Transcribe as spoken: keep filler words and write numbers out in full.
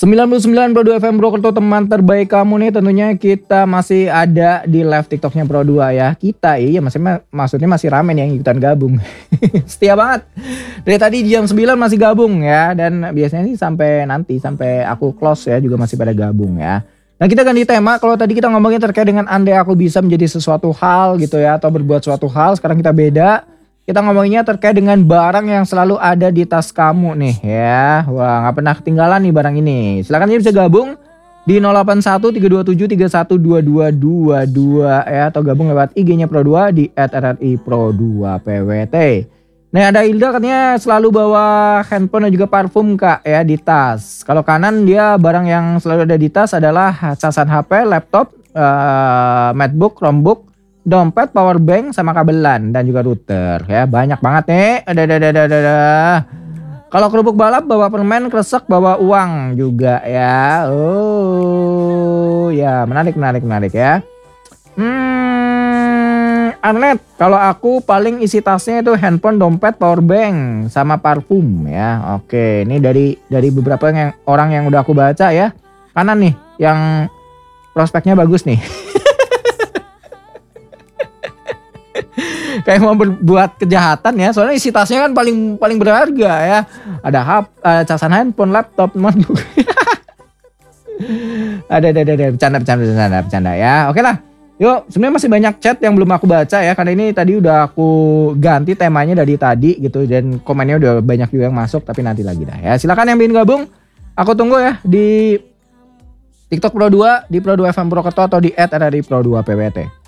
sembilan puluh sembilan koma dua F M Purwokerto, teman terbaik kamu nih. Tentunya kita masih ada di live TikToknya Pro dua ya. Kita iya maksudnya, maksudnya masih rame nih yang ikutan gabung. Setia banget. Dari tadi jam sembilan masih gabung ya. Dan biasanya sih sampai nanti, sampai aku close ya juga masih pada gabung ya. Nah kita ganti tema. Kalau tadi kita ngomongin terkait dengan andai aku bisa menjadi sesuatu hal gitu ya, atau berbuat suatu hal, sekarang kita beda. Kita ngomonginnya terkait dengan barang yang selalu ada di tas kamu nih ya. Wah, nggak pernah ketinggalan nih barang ini. Silakan aja bisa gabung di nol delapan satu tiga dua tujuh tiga satu dua dua dua dua ya, atau gabung lewat I G-nya Pro dua di et r r i pro dua p w t. Nah, ada Hilda katanya selalu bawa handphone dan juga parfum Kak ya di tas. Kalau kanan dia barang yang selalu ada di tas adalah casan H P, laptop, uh, MacBook, Chromebook, dompet, power bank, sama kabelan dan juga router ya. Banyak banget nih. Ada ada ada ada. ada. Kalau kerupuk balap bawa permen, kresek bawa uang juga ya. Oh ya, menarik menarik menarik ya. Hmm, Arnet, kalau aku paling isi tasnya itu handphone, dompet, power bank, sama parfum ya. Oke, ini dari dari beberapa yang orang yang udah aku baca ya. Kanan nih yang prospeknya bagus nih. Kayak mau berbuat kejahatan ya, soalnya isi tasnya kan paling paling berharga ya. Ada hap, uh, casan handphone, laptop, notebook. ada ada ada ada bercanda bercanda bercanda bercanda ya. Oke lah, yuk. Sebenarnya masih banyak chat yang belum aku baca ya, karena ini tadi udah aku ganti temanya dari tadi gitu, dan komennya udah banyak juga yang masuk, tapi nanti lagi dah ya. Silakan yang ingin gabung, aku tunggu ya di TikTok Pro dua, di Pro dua F M Purwokerto, atau di et r r i pro dua p w t.